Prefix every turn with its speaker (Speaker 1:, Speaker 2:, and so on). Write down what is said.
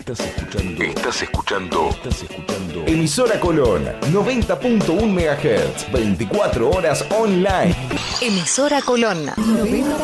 Speaker 1: Estás escuchando Emisora Colón, 90.1 MHz, 24 horas online.
Speaker 2: Emisora Colón, 90.1